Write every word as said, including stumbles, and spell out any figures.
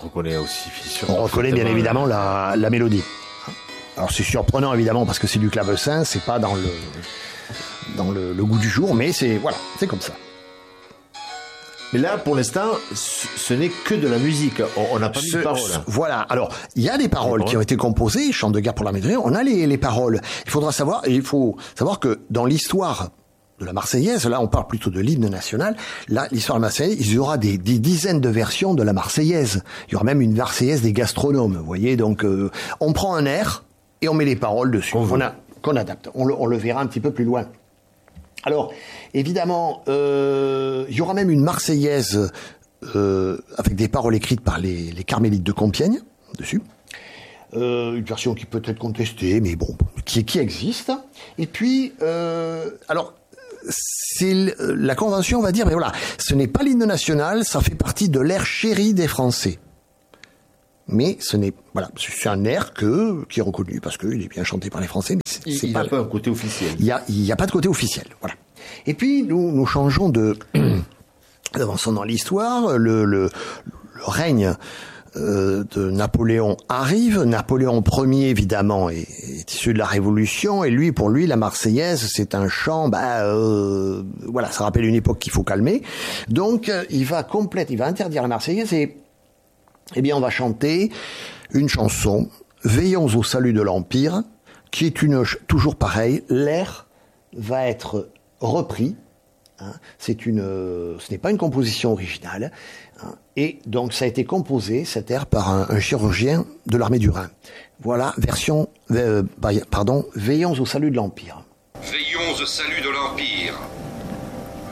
reconnaît aussi. Sur on reconnaît bien évidemment la, la mélodie. Alors c'est surprenant évidemment parce que c'est du clavecin, c'est pas dans le dans le, le goût du jour, mais c'est voilà, c'est comme ça. Mais là, pour l'instant, ce n'est que de la musique. On n'a pas mis de paroles. Voilà. Alors, il y a des paroles qui ont été composées, Chant de guerre pour la Méditerranée. On a les, les paroles. Il faudra savoir, et il faut savoir que dans l'histoire de la Marseillaise, là, on parle plutôt de l'hymne national. Là, l'histoire de la Marseillaise, il y aura des, des dizaines de versions de la Marseillaise. Il y aura même une Marseillaise des gastronomes. Vous voyez, donc, euh, on prend un air et on met les paroles dessus. On a, qu'on adapte. On le, on le verra un petit peu plus loin. Alors, évidemment, euh, il y aura même une Marseillaise euh, avec des paroles écrites par les, les carmélites de Compiègne, dessus. Euh, une version qui peut être contestée, mais bon, qui, qui existe. Et puis, euh, alors, c'est la Convention va dire, mais voilà, ce n'est pas l'hymne national, ça fait partie de l'air chéri des Français. Mais ce n'est voilà, c'est un air que qui est reconnu parce qu'il est bien chanté par les Français. Mais c'est, il c'est n'y a pas un côté officiel. Il y a il y a pas de côté officiel. Voilà. Et puis nous nous changeons de nous avançons dans l'histoire. Le le, le règne euh, de Napoléon arrive. Napoléon Ier évidemment est, est issu de la Révolution et lui pour lui la Marseillaise c'est un chant. Bah euh, voilà, ça rappelle une époque qu'il faut calmer. Donc il va complète, il va interdire la Marseillaise et eh bien, on va chanter une chanson, Veillons au salut de l'Empire, qui est une, toujours pareil, l'air va être repris, hein, c'est une, ce n'est pas une composition originale, hein, et donc ça a été composé, cet air, par un, un chirurgien de l'armée du Rhin. Voilà, version, euh, pardon, Veillons au salut de l'Empire. Veillons au salut de l'Empire.